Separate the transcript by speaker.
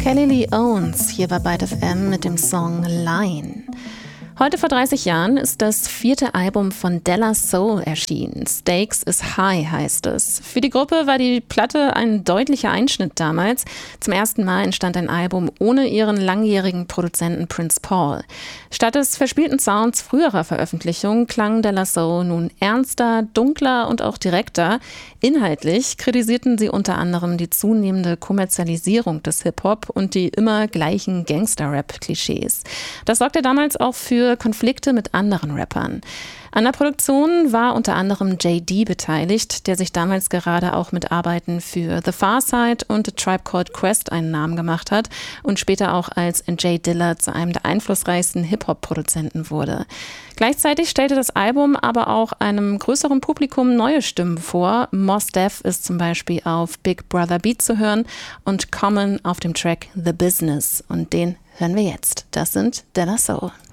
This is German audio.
Speaker 1: Kelly Lee Owens hier bei Byte FM mit dem Song Line. Heute vor 30 Jahren ist das 4. Album von De La Soul erschienen. Stakes is High heißt es. Für die Gruppe war die Platte ein deutlicher Einschnitt damals. Zum ersten Mal entstand ein Album ohne ihren langjährigen Produzenten Prince Paul. Statt des verspielten Sounds früherer Veröffentlichungen klang De La Soul nun ernster, dunkler und auch direkter. Inhaltlich kritisierten sie unter anderem die zunehmende Kommerzialisierung des Hip-Hop und die immer gleichen Gangster-Rap-Klischees. Das sorgte damals auch für Konflikte mit anderen Rappern. An der Produktion war unter anderem JD beteiligt, der sich damals gerade auch mit Arbeiten für The Pharcyde und A Tribe Called Quest einen Namen gemacht hat und später auch als J Dilla zu einem der einflussreichsten Hip-Hop-Produzenten wurde. Gleichzeitig stellte das Album aber auch einem größeren Publikum neue Stimmen vor. Mos Def ist zum Beispiel auf Big Brother Beat zu hören und Common auf dem Track The Business. Und den hören wir jetzt. Das sind De La Soul.